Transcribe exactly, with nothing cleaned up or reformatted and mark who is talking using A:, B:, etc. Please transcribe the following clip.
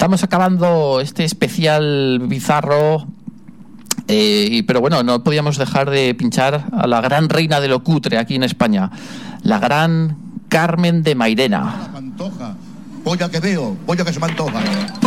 A: Estamos acabando este especial bizarro, eh, pero bueno, no podíamos dejar de pinchar a la gran reina de lo cutre aquí en España, la gran Carmen de Mairena.
B: Me antoja, polla que veo, polla que se me antoja.